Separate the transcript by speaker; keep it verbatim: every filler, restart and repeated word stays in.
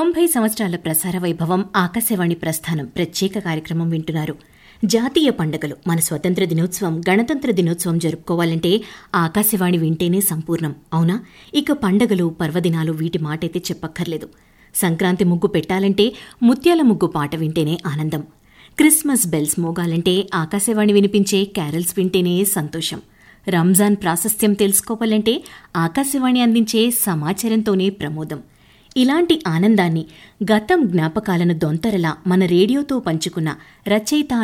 Speaker 1: తొంభై సంవత్సరాల ప్రసార వైభవం ఆకాశవాణి ప్రస్థానం ప్రత్యేక కార్యక్రమం వింటున్నారు. జాతీయ పండుగలు, మన స్వతంత్ర దినోత్సవం, గణతంత్ర దినోత్సవం జరుపుకోవాలంటే ఆకాశవాణి వింటేనే సంపూర్ణం, అవునా? ఇక పండుగలు, పర్వదినాలు వీటి మాటైతే చెప్పక్కర్లేదు. సంక్రాంతి ముగ్గు పెట్టాలంటే ముత్యాల ముగ్గు పాట వింటేనే ఆనందం. క్రిస్మస్ బెల్స్ మోగాలంటే ఆకాశవాణి వినిపించే క్యారల్స్ వింటేనే సంతోషం. రంజాన్ ప్రాశస్త్యం తెలుసుకోవాలంటే ఆకాశవాణి అందించే సమాచారంతోనే ప్రమోదం. ఇలాంటి ఆనందాన్ని, గతం జ్ఞాపకాలను దొంతరలా మన రేడియోతో పంచుకున్న రచయిత